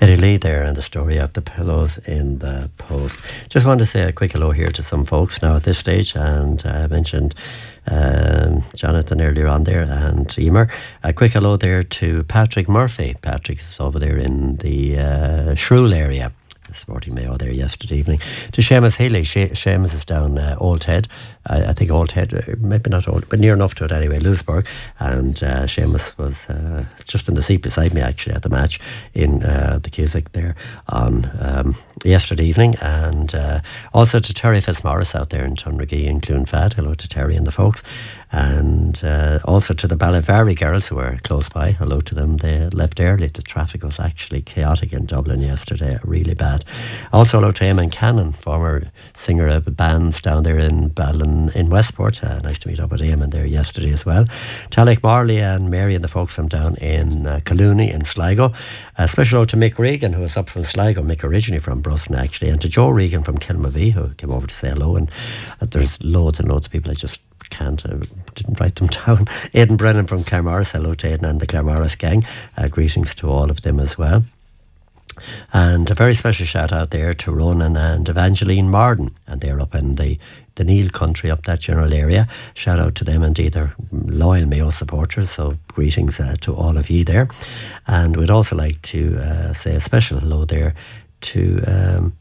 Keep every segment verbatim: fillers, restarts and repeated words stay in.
Eddie Lee there and the story of the pillows in the post. Just wanted to say a quick hello here to some folks now at this stage, and I uh, mentioned um, Jonathan earlier on there and Emer. A quick hello there to Patrick Murphy. Patrick's over there in the uh, Shrule area. Sporting Mayo there yesterday evening. To Seamus Healy. she- Seamus is down uh, Old Head. I, I think Old Head, uh, maybe not Old, but near enough to it anyway, Lewisburg. And uh, Seamus was uh, just in the seat beside me actually at the match in uh, the Cusack there on um, yesterday evening. And uh, also to Terry Fitzmaurice out there in Tunragee and Cloonfad. Hello to Terry and the folks. And uh, also to the Ballyvarry girls who were close by. Hello to them. They left early. The traffic was actually chaotic in Dublin yesterday, really bad. Also hello to Eamon Cannon, former singer of bands down there in Ballin in Westport. Uh, nice to meet up with Eamon there yesterday as well. Talek Marley and Mary and the folks from down in uh, Collooney in Sligo. A special hello to Mick Regan, who was up from Sligo. Mick originally from Bruston actually. And to Joe Regan from Kilmavie, who came over to say hello. And uh, there's loads and loads of people I just can't, uh, didn't write them down. Aidan Brennan from Claremorris. Hello to Aidan and the Claremorris gang. Uh, greetings to all of them as well. And a very special shout out there to Ronan and Evangeline Marden, and they're up in the, the Neil country, up that general area. Shout out to them, indeed, they're loyal Mayo supporters, so greetings uh, to all of you there. And we'd also like to uh, say a special hello there to um,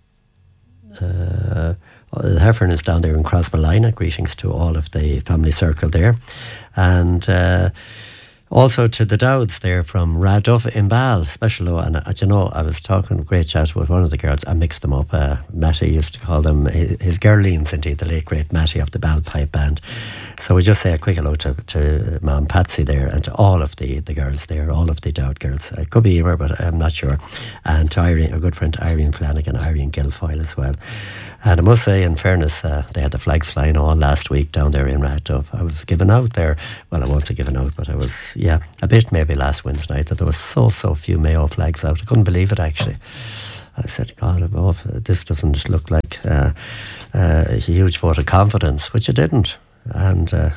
uh, Heffern is down there in Crossmolina. Greetings to all of the family circle there. And uh, also to the Dowds there from Raduff in Ball. Special hello. And uh, you know, I was talking great chat with one of the girls. I mixed them up. Uh, Matty used to call them his, his girlines, indeed, the late great Matty of the Ball Pipe Band. So we just say a quick hello to, to Mom Patsy there and to all of the, the girls there, all of the Dowd girls. It could be Emer, but I'm not sure. And to Irene, a good friend Irene Flanagan, Irene Guilfoyle as well. And I must say, in fairness, uh, they had the flags flying all last week down there in Raduff. I was given out there. Well, I won't say given out, but I was, yeah, a bit maybe last Wednesday night that there was so, so few Mayo flags out. I couldn't believe it, actually. I said, God, oh, this doesn't look like uh, uh, a huge vote of confidence, which it didn't. And uh,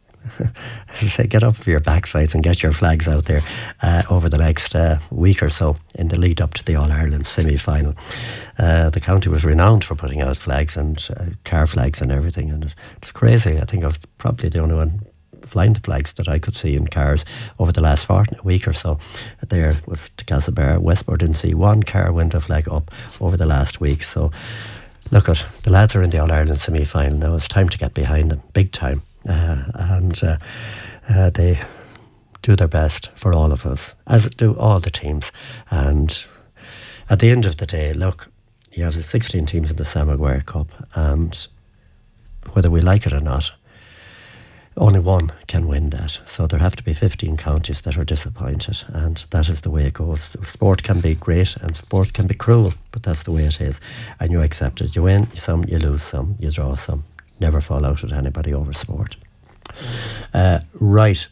as I say, get up for your backsides and get your flags out there uh, over the next uh, week or so in the lead up to the All-Ireland semi-final. Uh, the county was renowned for putting out flags and uh, car flags and everything, and it, it's crazy. I think I was probably the only one flying the flags that I could see in cars over the last fortnight, week or so. There was to Castlebar. Westport didn't see one car window flag up over the last week. So look at the lads are in the All-Ireland semi-final now. It's time to get behind them, big time. Uh, and uh, uh, they do their best for all of us, as do all the teams. And at the end of the day, look, you have the sixteen teams in the Sam Maguire Cup, and whether we like it or not, only one can win that. So there have to be fifteen counties that are disappointed, and that is the way it goes. Sport can be great and sport can be cruel, but that's the way it is. And you accept it. You win some, you lose some, you draw some. Never fall out with anybody over sport. Uh, right.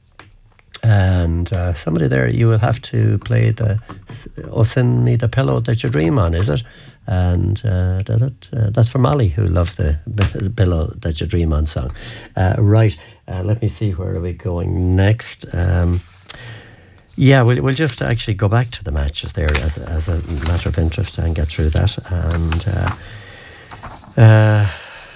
And uh, somebody there, you will have to play the Oh Send Me the Pillow That You Dream On, is it? And uh, that, uh, that's for Molly, who loves the Pillow That You Dream On song. Uh, right. Uh, let me see, where are we going next? Um, yeah, we'll, we'll just actually go back to the matches there as, as a matter of interest and get through that. And uh, uh,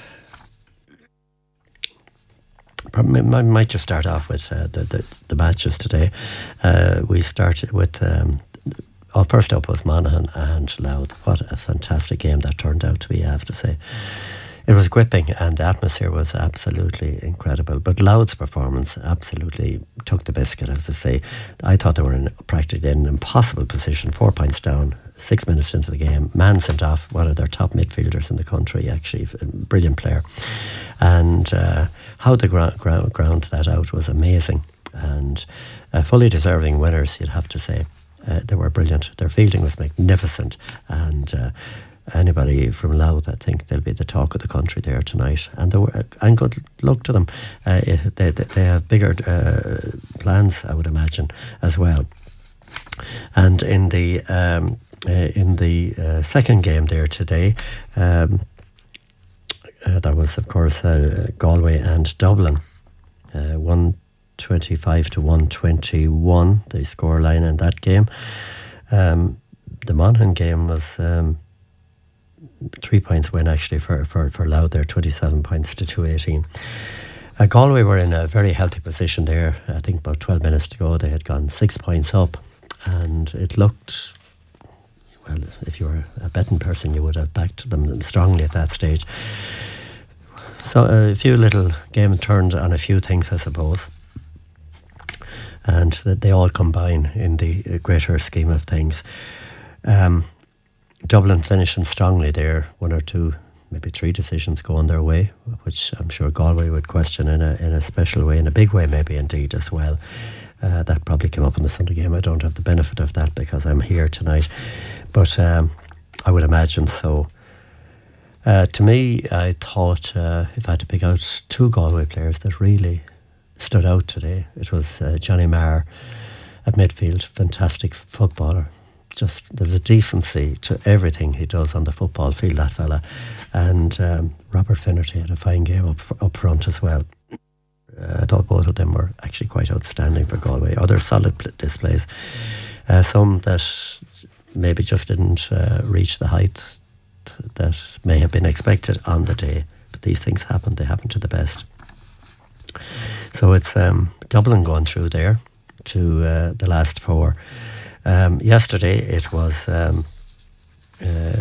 Probably, I might just start off with uh, the, the the matches today. Uh, we started with, um, oh, first up was Monaghan and Louth. What a fantastic game that turned out to be, I have to say. It was gripping and the atmosphere was absolutely incredible. But Louth's performance absolutely took the biscuit, as they say. I thought they were in practically in an impossible position, four points down, six minutes into the game. Man sent off one of their top midfielders in the country, actually, a brilliant player. And uh, how they ground, ground, ground that out was amazing. And uh, fully deserving winners, you'd have to say. Uh, they were brilliant. Their fielding was magnificent. And uh, anybody from Louth, I think they'll be the talk of the country there tonight. And they were, and good luck to them. Uh, they, they, they have bigger uh, plans, I would imagine, as well. And in the um, uh, in the uh, second game there today, um, uh, that was, of course, uh, Galway and Dublin. Uh, one twenty-five to one twenty-one, the scoreline in that game. Um, the Monaghan game was um, three points win actually for, for, for Louth there, twenty-seven points to two eighteen. Uh, Galway were in a very healthy position there. I think about twelve minutes to go, they had gone six points up, and it looked, well, if you were a betting person, you would have backed them strongly at that stage. So a few little game turned on a few things, I suppose, and they all combine in the greater scheme of things. Um, Dublin finishing strongly there, one or two, maybe three decisions going their way, which I'm sure Galway would question in a in a special way, in a big way maybe indeed as well. Uh, that probably came up in the Sunday game. I don't have the benefit of that because I'm here tonight, but um, I would imagine so. Uh, to me, I thought uh, if I had to pick out two Galway players that really stood out today, it was uh, Johnny Marr at midfield, fantastic footballer. Just there's a decency to everything he does on the football field, that fella. And um, Robert Finnerty had a fine game up up front as well. Uh, I thought both of them were actually quite outstanding for Galway. Other solid pl- displays. Uh, some that maybe just didn't uh, reach the height that may have been expected on the day. But these things happen. They happen to the best. So it's um, Dublin going through there to uh, the last four. Um, yesterday it was um, uh,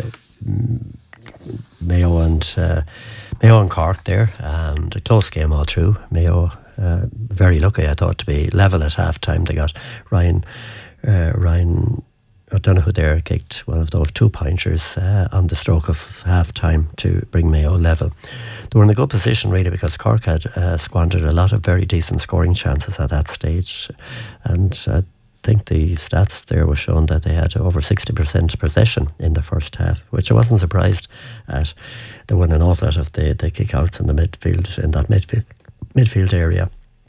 Mayo and uh, Mayo and Cork there, and a close game all through. Mayo uh, very lucky, I thought, to be level at half time. They got Ryan uh, Ryan O'Donoghue there kicked one of those two pointers uh, on the stroke of half time to bring Mayo level. They were in a good position really because Cork had uh, squandered a lot of very decent scoring chances at that stage, and uh, I think the stats there were showing that they had over sixty percent possession in the first half, which I wasn't surprised at. They won an awful lot of the, the kick-outs in the midfield, in that midfield midfield area.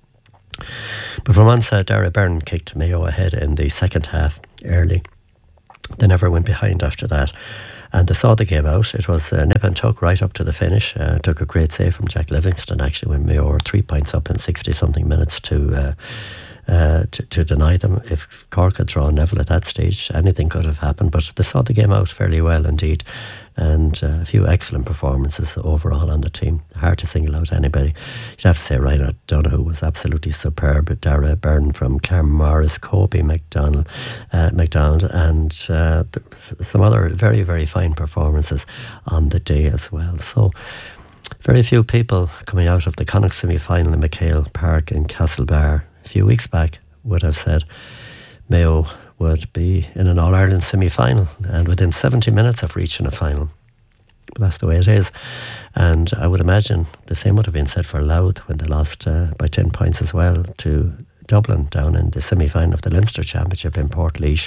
But for once, uh, Dara Byrne kicked Mayo ahead in the second half early. They never went behind after that. And they saw the game out. It was uh, nip and tuck right up to the finish. Uh, took a great save from Jack Livingston, actually, when Mayo were three points up in sixty-something minutes to... Uh, Uh, to, to deny them. If Cork had drawn level at that stage, anything could have happened, but they saw the game out fairly well indeed, and uh, a few excellent performances overall on the team. Hard to single out anybody. You'd have to say Ryan O'Donoghue was absolutely superb. Dara Byrne from Claremorris, Kobe McDonald, uh, McDonald and uh, th- some other very, very fine performances on the day as well. So very few people coming out of the Connacht semi-final in McHale Park in Castlebar a few weeks back would have said Mayo would be in an All-Ireland semi-final and within seventy minutes of reaching a final. But that's the way it is. And I would imagine the same would have been said for Louth when they lost uh, by ten points as well to Dublin down in the semi-final of the Leinster Championship in Portlaoise.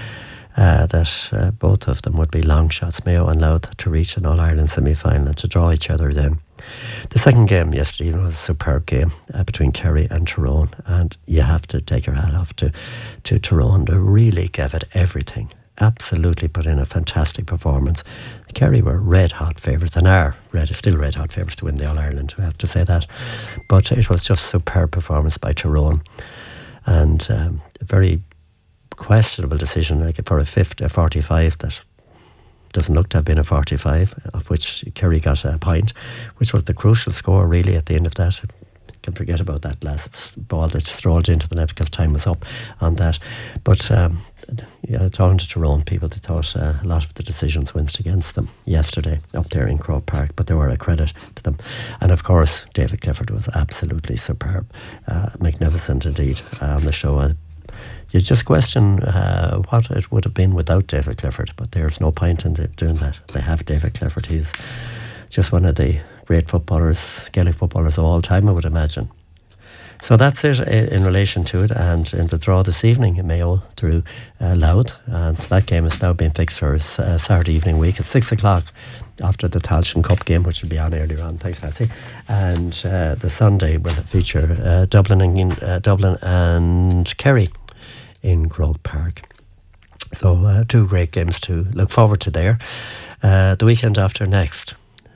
Uh, that uh, both of them would be long shots, Mayo and Louth, to reach an All-Ireland semi-final and to draw each other then. The second game yesterday even was a superb game uh, between Kerry and Tyrone, and you have to take your hat off to, to Tyrone. They really gave it everything, absolutely put in a fantastic performance. Kerry were red-hot favourites and are red, still red-hot favourites to win the All-Ireland, we have to say that. But it was just a superb performance by Tyrone, and um, a very questionable decision, like for a fifth, a forty-five that doesn't look to have been a forty-five, of which Kerry got a point, which was the crucial score really at the end of that. You can forget about that last ball that strolled into the net because time was up on that. But um, yeah, talking to Tyrone people, they thought uh, a lot of the decisions went against them yesterday up there in Croke Park, but they were a credit to them. And of course, David Clifford was absolutely superb, uh, magnificent indeed uh, on the show. Uh, You just question uh, what it would have been without David Clifford, but there's no point in doing that. They have David Clifford. He's just one of the great footballers, Gaelic footballers of all time, I would imagine. So that's it in relation to it. And in the draw this evening, Mayo through uh, Louth, and that game has now been fixed for uh, Saturday evening week at six o'clock after the Tailteann Cup game, which will be on earlier on. Thanks, Patsy. And uh, the Sunday will feature uh, Dublin and uh, Dublin and Kerry in Croke Park. So uh, two great games to look forward to there. Uh, the weekend after next,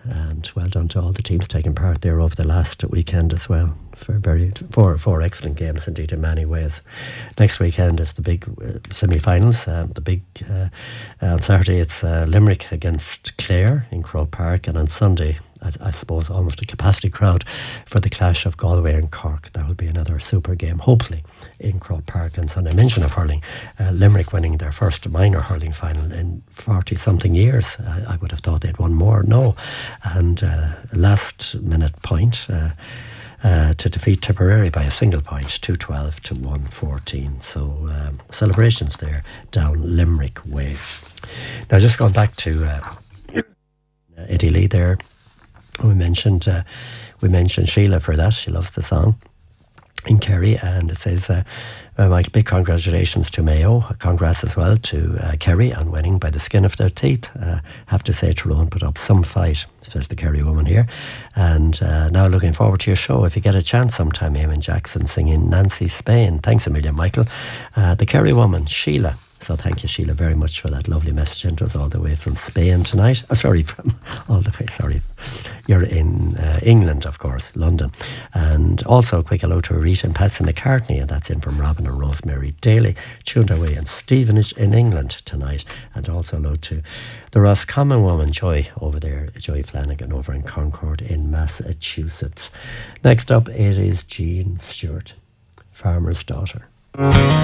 And well done to all the teams taking part there over the last weekend as well. For very four four excellent games indeed in many ways. Next weekend is the big uh, semi-finals. Um, the big uh, on Saturday it's uh, Limerick against Clare in Croke Park, and on Sunday I, I suppose almost a capacity crowd for the clash of Galway and Cork. That will be another super game, hopefully in Croke Park on Sunday. Mention of hurling, uh, Limerick winning their first minor hurling final in forty something years. Uh, I would have thought they'd won more. No, and uh, last minute point. Uh, Uh, to defeat Tipperary by a single point, two twelve to one fourteen. So um, celebrations there down Limerick way. Now just going back to uh, Eddie Lee there, we mentioned uh, we mentioned Sheila for that. She loves the song in Kerry, and it says uh, uh, my big congratulations to Mayo. Congrats as well to uh, Kerry on winning by the skin of their teeth. Uh, have to say Tyrone put up some fight, says the Kerry woman here. And uh, now looking forward to your show. If you get a chance sometime, Eamon Jackson singing Nancy Spain. Thanks a million, Michael. Uh, the Kerry woman, Sheila. So thank you, Sheila, very much for that lovely message. And it was all the way from Spain tonight. Oh, sorry, from all the way, sorry. You're in uh, England, of course, London. And also a quick hello to Rita and Patsy McCartney, and that's in from Robin and Rosemary Daly, tuned away in Stevenage in England tonight. And also hello to the Roscommon woman, Joy, over there, Joy Flanagan over in Concord in Massachusetts. Next up, it is Jean Stewart, Farmer's Daughter.